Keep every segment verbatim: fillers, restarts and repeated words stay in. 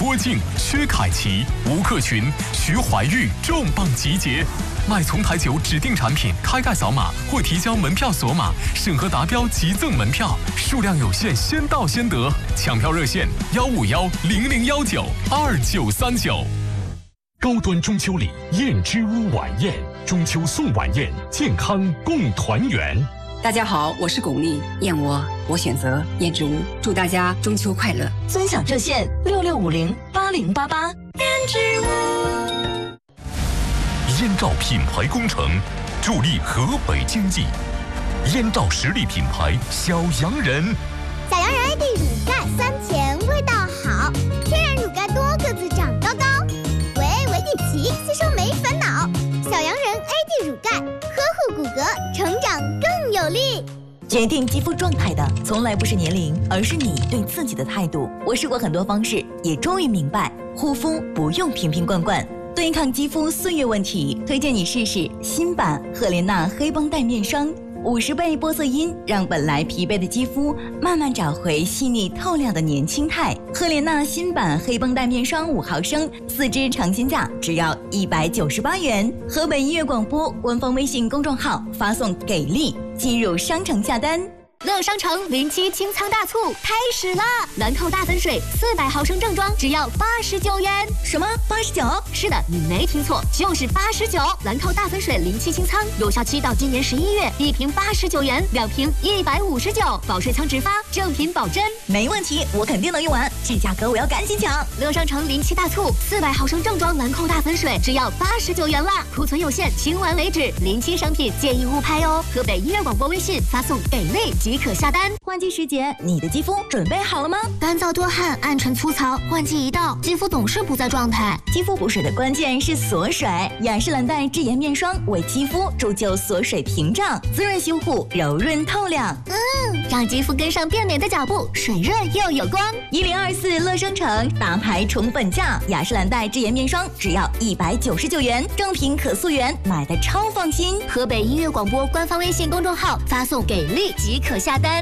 郭靖、薛凯琪、吴克群、徐怀钰重磅集结。买丛台酒指定产品，开盖扫码或提交门票锁码，审核达标即赠门票，数量有限，先到先得。抢票热线：幺五幺零零幺九二九三九。高端中秋礼，燕之屋晚宴，中秋送晚宴，健康共团圆。 大家好，我是巩俐，燕窝我选择燕之屋，祝大家中秋快乐。 尊享热线六六五零八零八八。燕之屋。 燕赵品牌工程，助力河北经济。燕赵实力品牌小洋人， 小洋人 A D 乳钙酸甜，味道好，天然乳钙多个子长高高，维维地奇吸收没烦恼。小洋人 A D 乳钙，呵护骨骼，成长更有力。 决定肌肤状态的从来不是年龄，而是你对自己的态度。我试过很多方式，也终于明白，护肤不用瓶瓶罐罐。对抗肌肤岁月问题，推荐你试试新版赫莲娜黑绷带面霜，五十倍玻色因，让本来疲惫的肌肤慢慢找回细腻透亮的年轻态。赫莲娜新版黑绷带面霜五毫升，四支尝鲜价只要一百九十八元。河北音乐广播官方微信公众号发送“给力”，进入商城下单。 乐商城零七清仓大促开始啦！兰蔻大粉水四百毫升正装只要八十九元。 什么八十九？ 是的，你没听错，就是八十九。兰蔻大粉水零七清仓有效期到今年十一月，一瓶八十九元，两瓶一百五十九，保水仓直发，正品保真。 没问题，我肯定能用完。这价格我要赶紧抢！ 乐商城零七大促，四百毫升正装兰蔻大粉水只要八十九元啦，库存有限，清完为止。零七商品建议勿拍哦。河北音乐广播微信发送给力即可下单。 换季时节，你的肌肤准备好了吗？ 干燥多汗，暗沉粗糙，换季一到，肌肤总是不在状态。 肌肤补水的关键是锁水，雅诗兰黛智妍面霜为肌肤铸就锁水屏障，滋润修护，柔润透亮。 嗯，让肌肤跟上变美的脚步，水润又有光。 一零二四乐商城大牌宠粉价，雅诗兰黛智妍面霜只要一百九十九元，正品可溯源，买的超放心。 河北音乐广播官方微信公众号发送给力即可下单。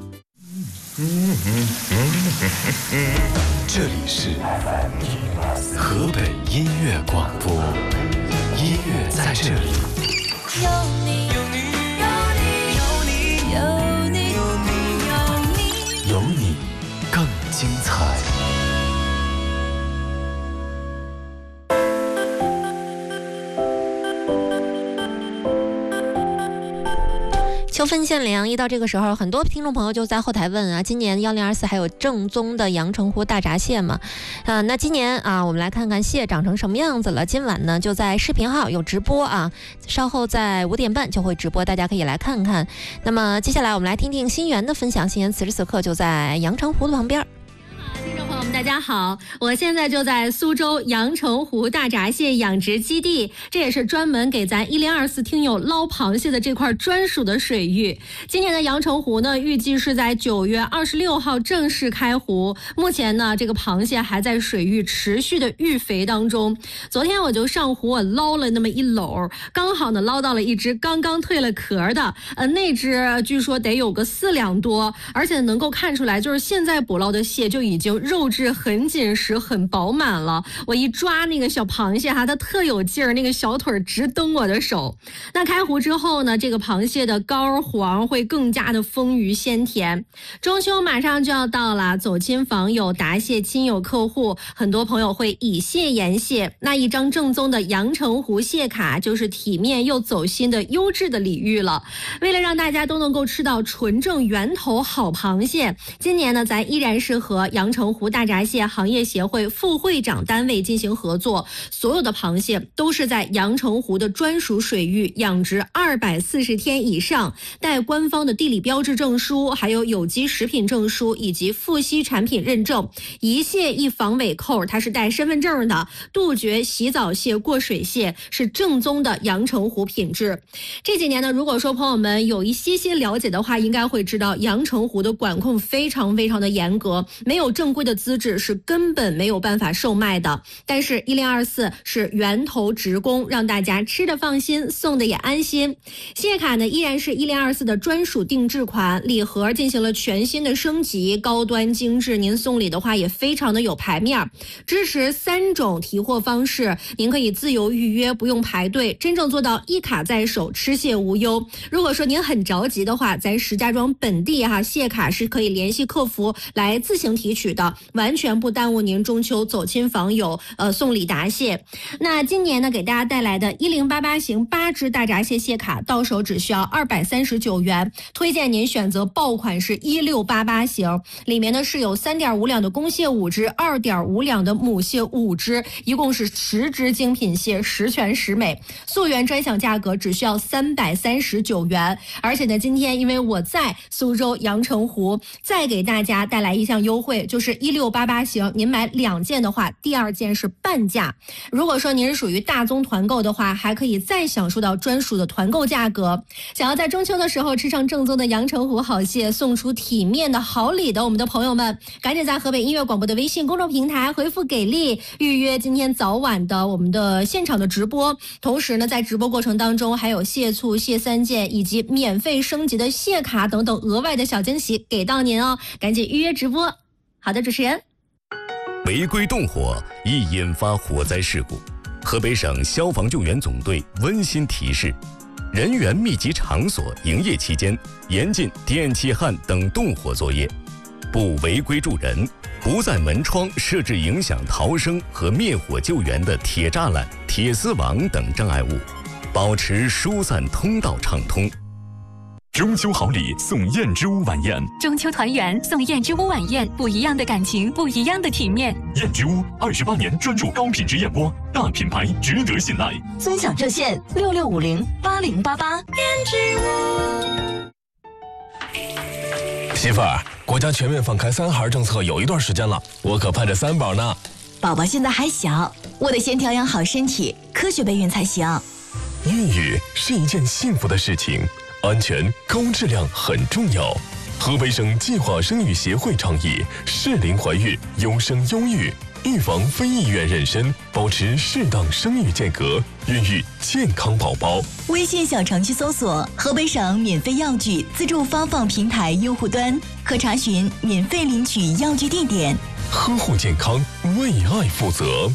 这里是河北音乐广播，音乐在这里。 有你，有你，有你，有你，有你，有你， 有你更精彩。 秋分献凉，一到这个时候，很多听众朋友就在后台问啊，今年幺零二四还有正宗的阳澄湖大闸蟹吗？啊，那今年啊，我们来看看蟹长成什么样子了。今晚呢，就在视频号有直播啊，稍后在五点半就会直播，大家可以来看看。那么接下来我们来听听新源的分享，新源此时此刻就在阳澄湖的旁边。 听众朋友们大家好，我现在就在苏州阳澄湖大闸蟹养殖基地，这也是专门给咱一零二四听友捞螃蟹的这块专属的水域。今年的阳澄湖呢，预计是在九月二十六号正式开湖，目前呢这个螃蟹还在水域持续的育肥当中。昨天我就上湖我捞了那么一篓，刚好呢捞到了一只刚刚蜕了壳的，呃那只据说得有个四两多，而且能够看出来就是现在捕捞的蟹就已经肉质很紧实很饱满了，我一抓那个小螃蟹哈，它特有劲儿，那个小腿直蹬我的手。那开湖之后呢，这个螃蟹的膏黄会更加的丰腴鲜甜。中秋马上就要到了，走亲访友答谢亲友客户，很多朋友会以蟹言蟹，那一张正宗的阳澄湖蟹卡就是体面又走心的优质的礼遇了。为了让大家都能够吃到纯正源头好螃蟹，今年呢咱依然是和阳澄湖大闸蟹行业协会副会长单位进行合作，所有的螃蟹都是在阳澄湖的专属水域养殖二百四十天以上，带官方的地理标志证书，还有有机食品证书以及富硒产品认证，一蟹一防尾扣，它是带身份证的，杜绝洗澡蟹过水蟹，是正宗的阳澄湖品质。这几年呢，如果说朋友们有一些些了解的话，应该会知道阳澄湖的管控非常非常的严格，没有正规规的资质是根本没有办法售卖的。但是一零二四是源头直供，让大家吃的放心，送的也安心。谢卡呢依然是一零二四的专属定制款，礼盒进行了全新的升级，高端精致，您送礼的话也非常的有排面。支持三种提货方式，您可以自由预约，不用排队，真正做到一卡在手，吃蟹无忧。如果说您很着急的话，在石家庄本地哈，谢卡是可以联系客服来自行提取的，完全不耽误您中秋走亲访友，呃，送礼答谢。那今年呢，给大家带来的一零八八型八只大闸蟹蟹卡，到手只需要二百三十九元，推荐您选择爆款是一六八八型，里面呢是有三点五两的公蟹五只，二点五两的母蟹五只，一共是十只精品蟹，十全十美。溯源专享价格只需要三百三十九元，而且呢，今天因为我在苏州阳澄湖，再给大家带来一项优惠，就是一六八八型，您买两件的话，第二件是半价。如果说您是属于大宗团购的话，还可以再享受到专属的团购价格。想要在中秋的时候吃上正宗的阳澄湖好蟹，送出体面的好礼的我们的朋友们，赶紧在河北音乐广播的微信公众平台回复给力，预约今天早晚的我们的现场的直播。同时呢，在直播过程当中还有蟹醋、蟹三件以及免费升级的蟹卡等等额外的小惊喜给到您哦，赶紧预约直播。好的，主持人。 违规动火易引发火灾事故，河北省消防救援总队温馨提示：人员密集场所营业期间，严禁电气焊等动火作业，不违规助人，不在门窗设置影响逃生和灭火救援的铁栅栏、铁丝网等障碍物，保持疏散通道畅通。 中秋好礼送燕之屋晚宴， 中秋团圆送燕之屋晚宴，不一样的感情，不一样的体面。 燕之屋二十八年专注高品质燕窝，大品牌值得信赖。 尊享热线六六五零八零八八。燕之屋。媳妇儿，国家全面放开三孩政策有一段时间了，我可盼着三宝呢。 宝宝现在还小，我得先调养好身体，科学备孕才行。 孕育是一件幸福的事情。安全高质量很重要。河北省计划生育协会倡议适龄怀孕，优生优育，预防非意愿妊娠，保持适当生育间隔，孕育健康宝宝。 微信小程序搜索河北省免费药具自助发放平台用户端，可查询免费领取药具地点。 呵护健康，为爱负责。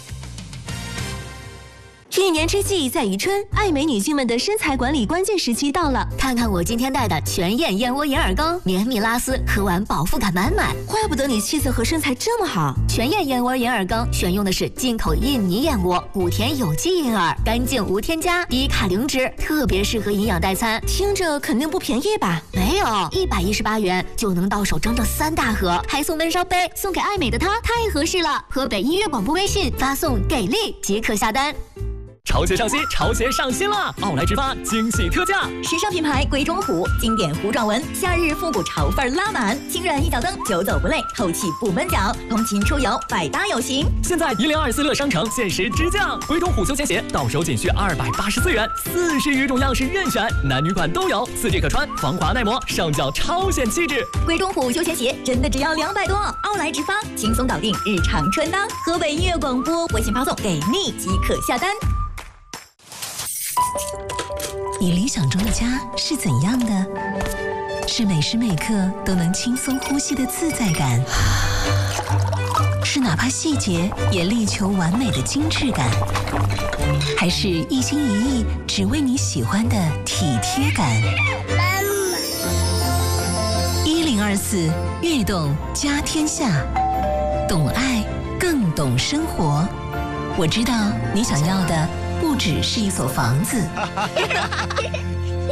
一年之计在于春，爱美女性们的身材管理关键时期到了。 看看我今天带的全燕燕窝银耳羹，绵密拉丝，喝完饱腹感满满。 怪不得你气色和身材这么好。 全燕燕窝银耳羹选用的是进口印尼燕窝，谷田有机银耳，干净无添加，低卡零脂，特别适合营养代餐。 听着肯定不便宜吧？ 没有，一百一十八元就能到手整整三大盒，还送焖烧杯，送给爱美的她太合适了。河北音乐广播微信发送给力即可下单。 潮鞋上新，潮鞋上新了！奥莱直发惊喜特价， 时尚品牌鬼冢虎，经典糊状纹，夏日复古潮范拉满，轻软一脚蹬，久走不累，透气不闷脚，通勤出游百搭有型。 现在一零二四乐商城限时直降，鬼冢虎休闲鞋到手仅需二百八十四元，四十余种样式任选，男女款都有，四季可穿，防滑耐磨，上脚超显气质。 鬼冢虎休闲鞋真的只要两百多，奥莱直发轻松搞定日常穿搭。河北音乐广播微信发送给你即可下单。 你理想中的家是怎样的？是每时每刻都能轻松呼吸的自在感，是哪怕细节也力求完美的精致感，还是一心一意只为你喜欢的体贴感？一零二四悦动家天下，懂爱更懂生活。我知道你想要的不只是一所房子。